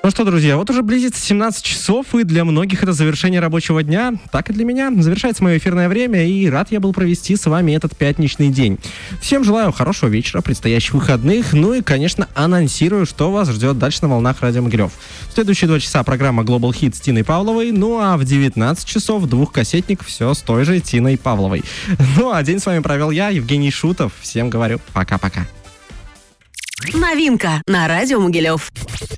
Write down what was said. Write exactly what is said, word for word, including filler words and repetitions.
Ну что, друзья, вот уже близится семнадцать часов, и для многих это завершение рабочего дня. Так и для меня. Завершается мое эфирное время, и рад я был провести с вами этот пятничный день. Всем желаю хорошего вечера, предстоящих выходных, ну и, конечно, анонсирую, что вас ждет дальше на волнах Радио Могилев. В следующие два часа программа Global Hit с Тиной Павловой, ну а в девятнадцать часов двухкассетник все с той же Тиной Павловой. Ну а день с вами провел я, Евгений Шутов. Всем говорю пока-пока. Новинка на Радио Могилев.